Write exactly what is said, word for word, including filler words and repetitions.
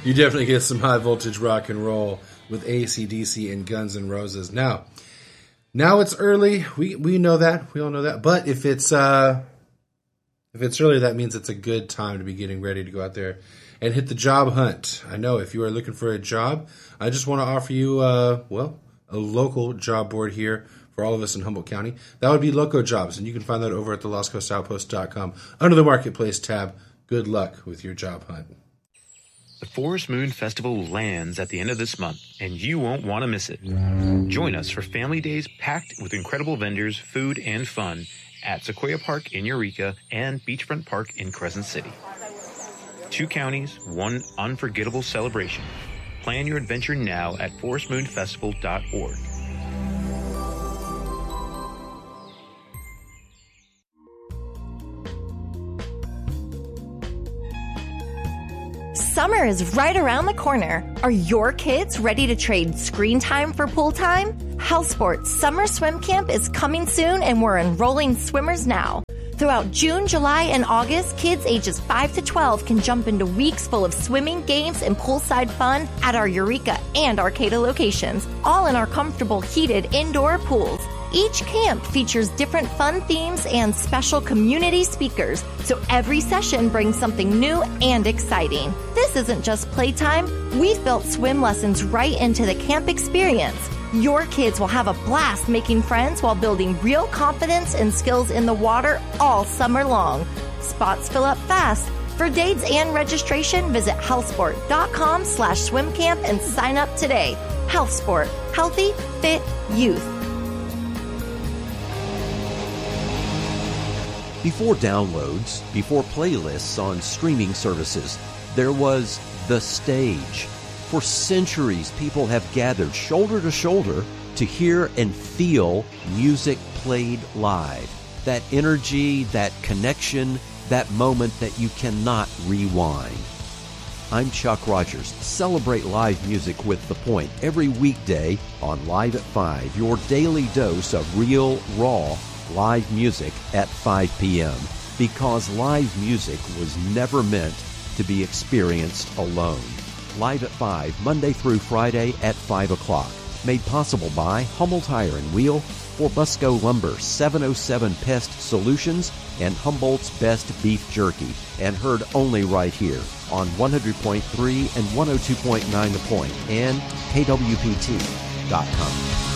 you definitely get some high voltage rock and roll with A C D C and Guns N' Roses. Now, now it's early. We we know that. We all know that. But if it's uh, if it's early, that means it's a good time to be getting ready to go out there and hit the job hunt. I know if you are looking for a job, I just want to offer you, uh, well, a local job board here for all of us in Humboldt County. That would be Loco Jobs, and you can find that over at the Lost Coast Outpost dot com under the Marketplace tab. Good luck with your job hunt. The Forest Moon Festival lands at the end of this month, and you won't want to miss it. Join us for family days packed with incredible vendors, food, and fun at Sequoia Park in Eureka and Beachfront Park in Crescent City. Two counties, one unforgettable celebration. Plan your adventure now at forest moon festival dot org. Summer is right around the corner. Are your kids ready to trade screen time for pool time? Health Sports Summer Swim Camp is coming soon, and we're enrolling swimmers now. Throughout June, July, and August, kids ages five to twelve can jump into weeks full of swimming, games, and poolside fun at our Eureka and Arcata locations, all in our comfortable heated indoor pools. Each camp features different fun themes and special community speakers, so every session brings something new and exciting. This isn't just playtime. We've built swim lessons right into the camp experience. Your kids will have a blast making friends while building real confidence and skills in the water all summer long. Spots fill up fast. For dates and registration, visit healthsport dot com slash swim camp and sign up today. HealthSport. Healthy, fit, youth. Before downloads, before playlists on streaming services, there was the stage. For centuries, people have gathered shoulder to shoulder to hear and feel music played live. That energy, that connection, that moment that you cannot rewind. I'm Chuck Rogers. Celebrate live music with The Point every weekday on Live at five, your daily dose of real, raw, live music at five p.m. because live music was never meant to be experienced alone. Live at five, Monday through Friday at five o'clock. Made possible by Hummel Tire and Wheel, for Busco Lumber, seven oh seven Pest Solutions, and Humboldt's Best Beef Jerky, and heard only right here on one hundred point three and one oh two point nine The Point and K W P T dot com.